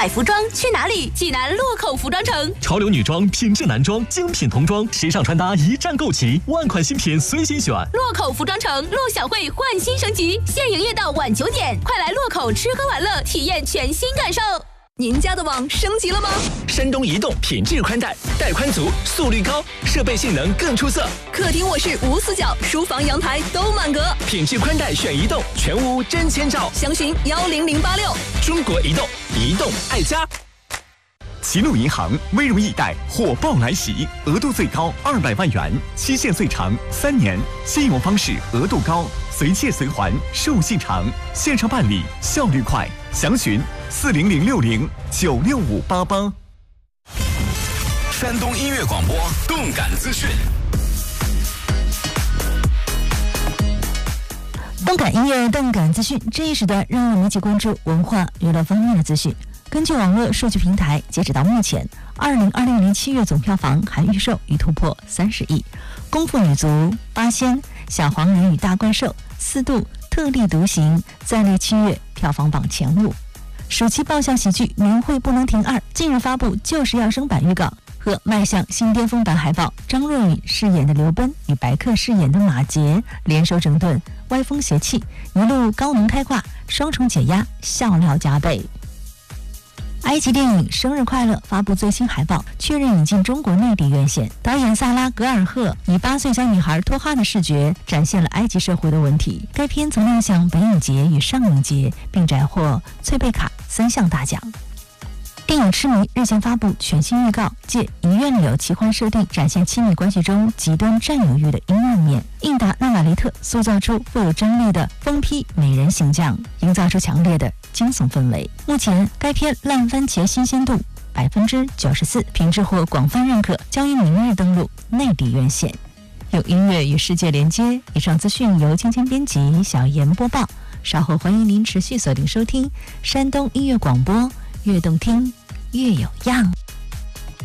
买服装去哪里？济南洛口服装城。 潮流女装、品质男装、精品童装，时尚穿搭一站购齐，万款新品随心选。 洛口服装城陆小慧焕新升级，现营业到晚9点，快来洛口吃喝玩乐，体验全新感受。您家的网升级了吗？ 山东移动品质宽带，带宽足，速率高，设备性能更出色。 客厅卧室无死角，书房阳台都满格。 品质宽带选移动，全屋真签照。 详询10086。 中国移动，移动爱家。 齐鲁银行微融易贷火爆来袭，额度最高200万元，期限最长3年，信用方式额度高，随借随还，授信长，线上办理效率快，详询40060965588。 山东音乐广播动感资讯。 动感音乐、动感资讯，这一时段让我们一起关注文化娱乐方面的资讯。根据网络数据平台，截止到目前，2026年7月总票房含预售已突破30亿，《功夫女足》、《八仙》、《小黄人与大怪兽》、《4度》、《特立独行》暂列7月票房榜前5。暑期爆笑喜剧《年会不能停2》近日发布就是要升版预告和迈向新巅峰版海报，张若昀饰演的刘奔与白客饰演的马杰联手整顿，歪风邪气，一路高能开挂，双重解压，笑料加倍。埃及电影《生日快乐》发布最新海报，确认引进中国内地院线。导演萨拉·格尔赫以8岁小女孩托哈的视觉展现了埃及社会的问题。该片曾亮相北影节与上影节，并斩获翠贝卡3项大奖。电影《痴迷》日前发布全新预告，借遗愿里有奇幻设定，展现亲密关系中极端占有欲的阴暗面。印达·纳瓦雷特塑造出富有张力的疯批美人形象，营造出强烈的惊悚氛围。目前，该片烂番茄新鲜度94%，品质获广泛认可，将于明日登陆内地院线。有音乐与世界连接。以上资讯由芊芊编辑，小妍播报。稍后欢迎您持续锁定收听山东音乐广播，越动听越有样。